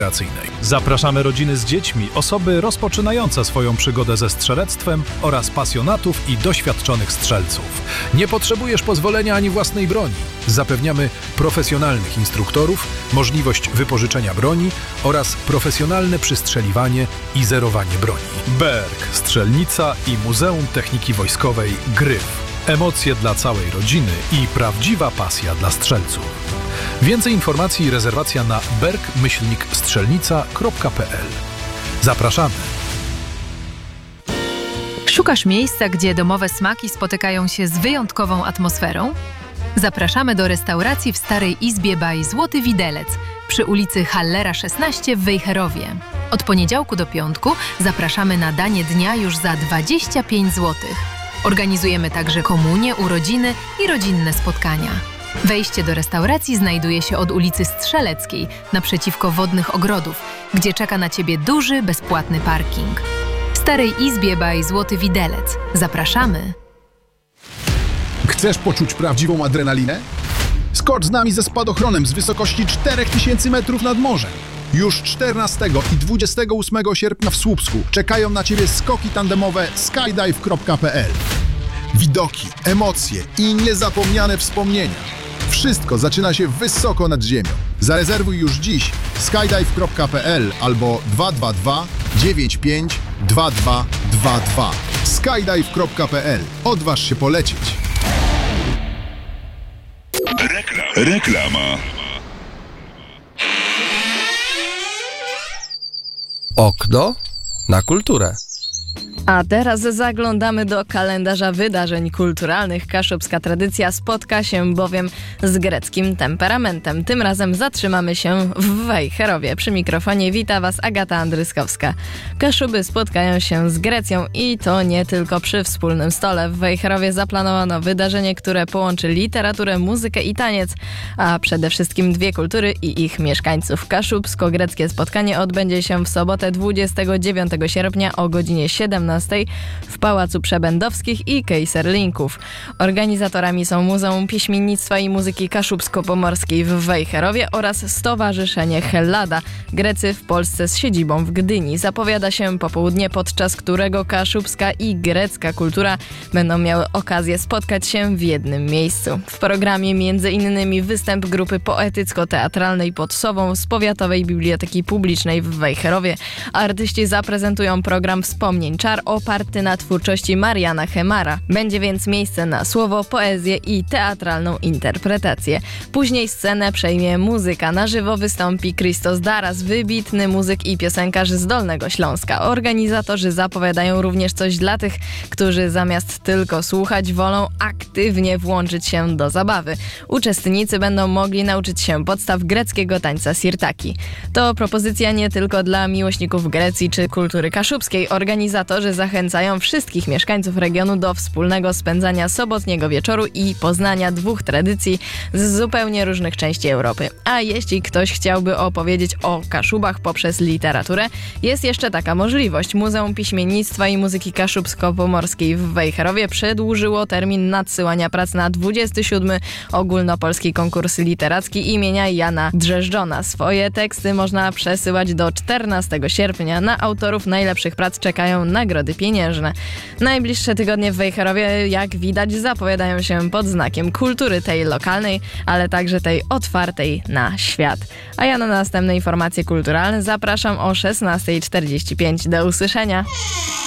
Zapraszamy rodziny z dziećmi, osoby rozpoczynające swoją przygodę ze strzelectwem oraz pasjonatów i doświadczonych strzelców. Nie potrzebujesz pozwolenia ani własnej broni. Zapewniamy profesjonalnych instruktorów, możliwość wypożyczenia broni oraz profesjonalne przystrzeliwanie i zerowanie broni. Berg, Strzelnica i Muzeum Techniki Wojskowej Gryf. Emocje dla całej rodziny i prawdziwa pasja dla strzelców. Więcej informacji i rezerwacja na berg-strzelnica.pl. Zapraszamy! Szukasz miejsca, gdzie domowe smaki spotykają się z wyjątkową atmosferą? Zapraszamy do restauracji w Starej Izbie by Złoty Widelec przy ulicy Hallera 16 w Wejherowie. Od poniedziałku do piątku zapraszamy na danie dnia już za 25 zł. Organizujemy także komunie, urodziny i rodzinne spotkania. Wejście do restauracji znajduje się od ulicy Strzeleckiej, naprzeciwko Wodnych Ogrodów, gdzie czeka na Ciebie duży, bezpłatny parking. W Starej Izbie by Złoty Widelec. Zapraszamy! Chcesz poczuć prawdziwą adrenalinę? Skocz z nami ze spadochronem z wysokości 4000 metrów nad morzem. Już 14 i 28 sierpnia w Słupsku czekają na Ciebie skoki tandemowe skydive.pl. Widoki, emocje i niezapomniane wspomnienia. Wszystko zaczyna się wysoko nad ziemią. Zarezerwuj już dziś skydive.pl albo 222 95 2222. skydive.pl. Odważ się polecieć. Reklama. Okno na kulturę. A teraz zaglądamy do kalendarza wydarzeń kulturalnych. Kaszubska tradycja spotka się bowiem z greckim temperamentem. Tym razem zatrzymamy się w Wejherowie. Przy mikrofonie wita Was Agata Andryskowska. Kaszuby spotkają się z Grecją i to nie tylko przy wspólnym stole. W Wejherowie zaplanowano wydarzenie, które połączy literaturę, muzykę i taniec, a przede wszystkim dwie kultury i ich mieszkańców. Kaszubsko-greckie spotkanie odbędzie się w sobotę 29 sierpnia o godzinie 17 w Pałacu Przebędowskich i Kejserlinków. Organizatorami są Muzeum Piśmiennictwa i Muzyki Kaszubsko-Pomorskiej w Wejherowie oraz Stowarzyszenie Hellada, Grecy w Polsce z siedzibą w Gdyni. Zapowiada się popołudnie, podczas którego kaszubska i grecka kultura będą miały okazję spotkać się w jednym miejscu. W programie m.in. występ grupy poetycko-teatralnej pod Sową z Powiatowej Biblioteki Publicznej w Wejherowie. Artyści zaprezentują program wspomnień Czar oparty na twórczości Mariana Hemara. Będzie więc miejsce na słowo, poezję i teatralną interpretację. Później scenę przejmie muzyka. Na żywo wystąpi Christos Daras, wybitny muzyk i piosenkarz z Dolnego Śląska. Organizatorzy zapowiadają również coś dla tych, którzy zamiast tylko słuchać, wolą aktywnie włączyć się do zabawy. Uczestnicy będą mogli nauczyć się podstaw greckiego tańca sirtaki. To propozycja nie tylko dla miłośników Grecji czy kultury kaszubskiej. Organizatorzy zachęcają wszystkich mieszkańców regionu do wspólnego spędzania sobotniego wieczoru i poznania dwóch tradycji z zupełnie różnych części Europy. A jeśli ktoś chciałby opowiedzieć o Kaszubach poprzez literaturę, jest jeszcze taka możliwość. Muzeum Piśmiennictwa i Muzyki Kaszubsko-Pomorskiej w Wejherowie przedłużyło termin nadsyłania prac na 27. ogólnopolski konkurs literacki imienia Jana Drzeżdżona. Swoje teksty można przesyłać do 14 sierpnia. Na autorów najlepszych prac czekają nagrody pieniężne. Najbliższe tygodnie w Wejherowie, jak widać, zapowiadają się pod znakiem kultury tej lokalnej, ale także tej otwartej na świat. A ja na następne informacje kulturalne zapraszam o 16:45. Do usłyszenia!